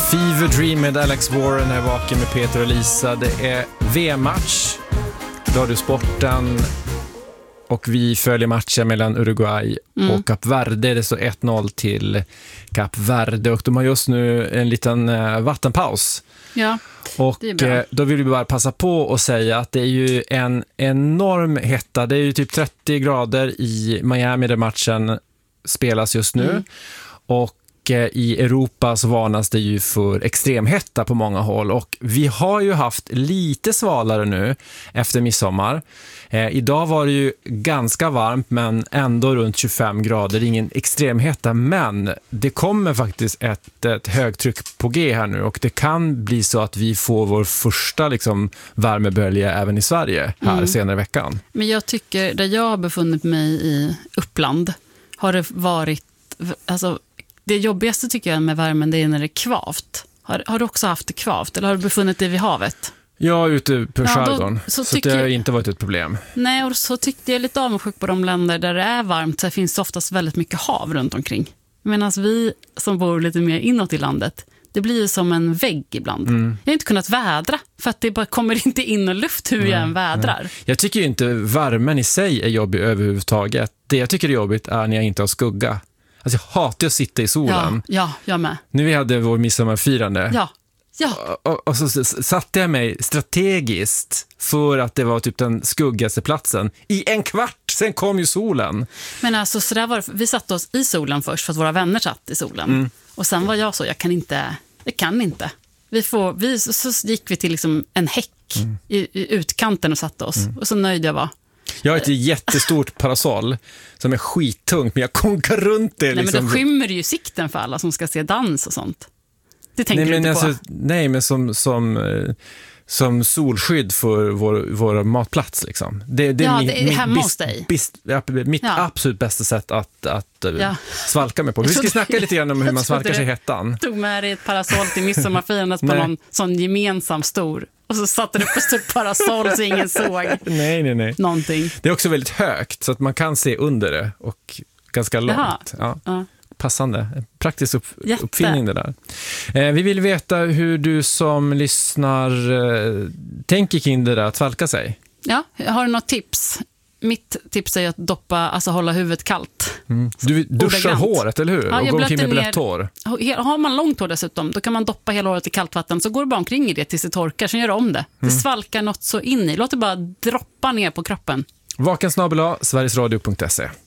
Fever Dream med Alex Warren är vaken med Peter och Lisa. Det är VM-match. Radiosporten. Och vi följer matchen mellan Uruguay och Kap Verde. Det står 1-0 till Kap Verde. Och de har just nu en liten vattenpaus. Ja, och det är bra. Då vill vi bara passa på och säga att det är ju en enorm hetta. Det är ju typ 30 grader i Miami där matchen spelas just nu. Och i Europa så varnas det ju för extremhetta på många håll. Och vi har ju haft lite svalare nu efter midsommar. Idag var det ju ganska varmt men ändå runt 25 grader. Ingen extremhetta, men det kommer faktiskt ett högtryck på G här nu. Och det kan bli så att vi får vår första värmebölja även i Sverige här senare i veckan. Men jag tycker, där jag har befunnit mig i Uppland har det varit... Alltså, det jobbigaste tycker jag med värmen, det är när det är kvavt. Har du också haft det kvavt? Eller har du befunnit dig vid havet? Jag är ute på skärgården, så det har inte varit ett problem. Nej, och så tyckte jag lite avundsjuk på de länder där det är varmt. Så finns det oftast väldigt mycket hav runt omkring. Medan vi som bor lite mer inåt i landet, det blir ju som en vägg ibland. Jag har inte kunnat vädra, för att det bara kommer inte in och luft hur jag än vädrar. Nej. Jag tycker ju inte värmen i sig är jobbig överhuvudtaget. Det jag tycker är jobbigt är när jag inte har skugga. Alltså jag hatar att sitta i solen. Ja, jag med. Nu vi hade vår midsommarfirande. Ja. Och så satte jag mig strategiskt för att det var typ den skuggaste platsen i en kvart, sen kom ju solen. Men alltså så där var det, vi satte oss i solen först för att våra vänner satt i solen. Och sen var jag så, jag kan inte. Så gick vi till en häck i utkanten och satte oss. Och så nöjd jag var. Jag har ett jättestort parasoll som är skittungt, men jag konkar runt det. Nej, men då skymmer ju sikten för alla som ska se dans och sånt. Det tänker du inte på. Nej, men som solskydd för vår matplats. Liksom. Det är hemma hos dig. Mitt absolut bästa sätt att svalka mig på. Vi ska snacka lite grann om hur man svalkar sig i hettan. Tog med dig ett parasoll till midsommarfirandet på någon sån gemensam stor. Och så satte du på ett stort parasoll så ingen såg. Nej. Någonting. Det är också väldigt högt så att man kan se under det och ganska långt. Ja. Passande. Praktisk uppfinning det där. Vi vill veta hur du som lyssnar tänker kring det där att svalka sig. Ja, har du något tips? Mitt tips är att hålla huvudet kallt. Du duschar håret, eller hur? Ja, och går omkring med lätt hår. Har man långt hår dessutom, då kan man doppa hela håret i kallt vatten. Så går du bara omkring i det tills det torkar, sen gör du om det. Det svalkar något så in i. Låt det bara droppa ner på kroppen. Vaken@sverigesradio.se